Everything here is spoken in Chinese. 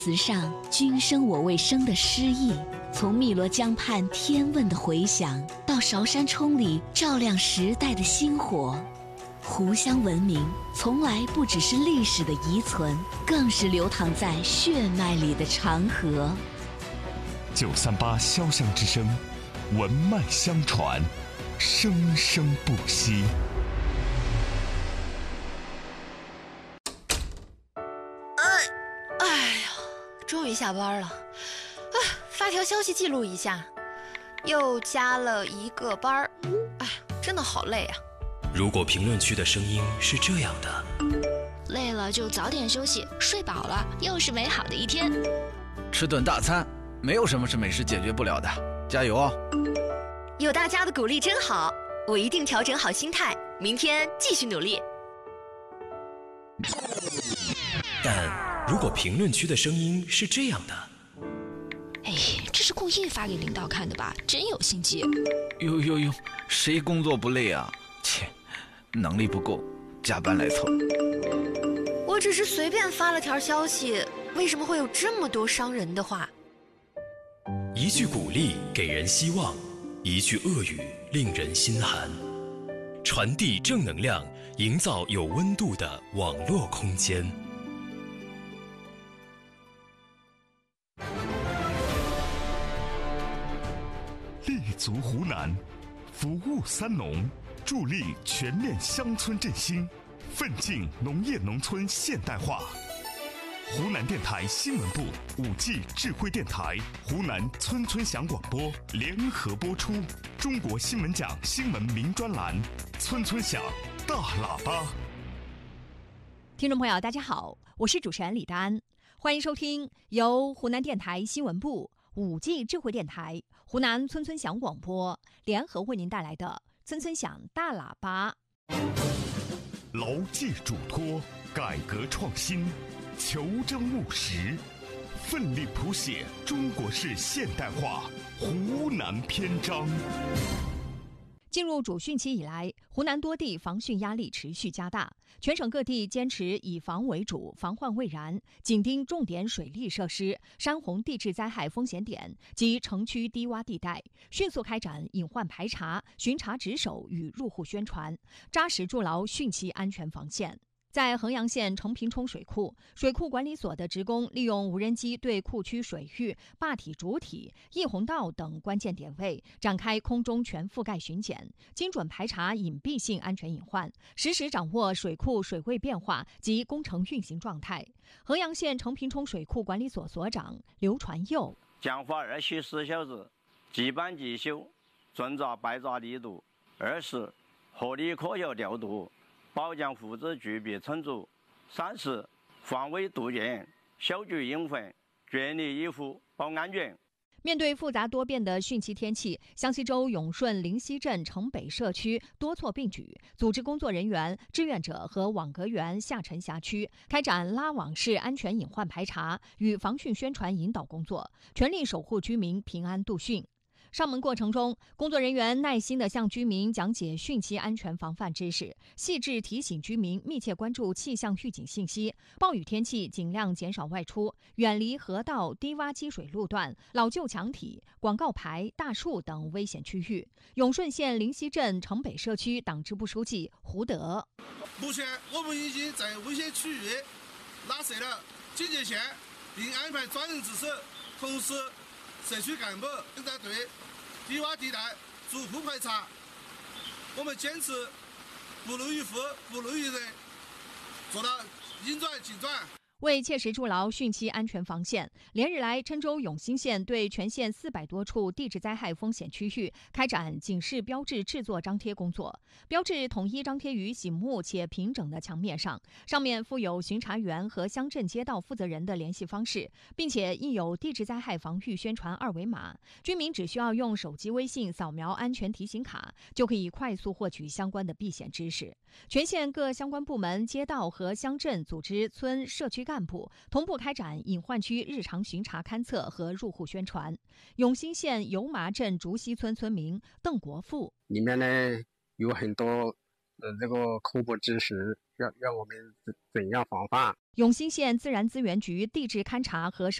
词上君生我未生的诗意，从汨罗江畔天问的回响，到韶山冲里照亮时代的星火。湖湘文明从来不只是历史的遗存，更是流淌在血脉里的长河。 938潇湘之声，文脉相传，生生不息。 终于下班了，发条消息记录一下，又加了一个班，真的好累啊。 如果评论区的声音是这样的， 累了就早点休息，睡饱了又是美好的一天。 吃顿大餐，没有什么是美食解决不了的，加油哦！ 有大家的鼓励真好，我一定调整好心态，明天继续努力。 但如果评论区的声音是这样的， 这是故意发给领导看的吧？真有心机。 哟，谁工作不累啊？切，能力不够，加班来凑。 我只是随便发了条消息，为什么会有这么多伤人的话？ 一句鼓励给人希望，一句恶语令人心寒。传递正能量，营造有温度的网络空间。 立足湖南，服务三农，助力全面乡村振兴，奋进农业农村现代化。湖南电台新闻部、5G 智慧电台、湖南村村响广播联合播出中国新闻奖新闻名专栏《村村响大喇叭》。 听众朋友，大家好，我是主持人李丹，欢迎收听由湖南电台新闻部、5G 智慧电台、湖南村村响广播联合为您带来的《村村响大喇叭》。 牢记嘱托，改革创新，求真务实，奋力谱写中国式现代化湖南篇章。 进入主汛期以来，湖南多地防汛压力持续加大，全省各地坚持以防为主、防患未然，紧盯重点水利设施、山洪地质灾害风险点及城区低洼地带，迅速开展隐患排查、巡查值守与入户宣传，扎实筑牢汛期安全防线。在衡阳县城平冲水库，水库管理所的职工利用无人机对库区水域、坝体主体、溢洪道等关键点位展开空中全覆盖巡检，精准排查隐蔽性安全隐患，实时掌握水库水位变化及工程运行状态。衡阳县城平冲水库管理所所长刘传佑： 强化24小时即办即修，遵照排查力度；二是合理科学调度，保障户资具备充足；三是防微杜渐，小举应分，全力以赴保安全。 面对复杂多变的汛期天气，湘西州永顺灵溪镇城北社区多措并举，组织工作人员、志愿者和网格员下沉辖区，开展拉网式安全隐患排查与防汛宣传引导工作，全力守护居民平安度汛。上门过程中，工作人员耐心地向居民讲解汛期安全防范知识，细致提醒居民密切关注气象预警信息，暴雨天气尽量减少外出，远离河道、低洼积水路段、老旧墙体、广告牌、大树等危险区域。永顺县灵溪镇城北社区党支部书记胡德： 目前我们已经在危险区域拉设了警戒线，并安排专人值守，同时社区干部正在对低洼地带逐户排查。我们坚持不漏于户、不漏于人，做到应转尽转。 为切实筑牢汛期安全防线，连日来，郴州永兴县对全县400多处地质灾害风险区域开展警示标志制作张贴工作。标志统一张贴于醒目且平整的墙面上，上面附有巡查员和乡镇街道负责人的联系方式，并且印有地质灾害防御宣传2维码。居民只需要用手机微信扫描安全提醒卡，就可以快速获取相关的避险知识。全县各相关部门、街道和乡镇组织村社区干部同步开展隐患区日常巡查勘测和入户宣传。永兴县油麻镇竹溪村村民邓国富： 里面呢有很多这个科普知识， 要我们怎样防范。 永兴县自然资源局地质勘察和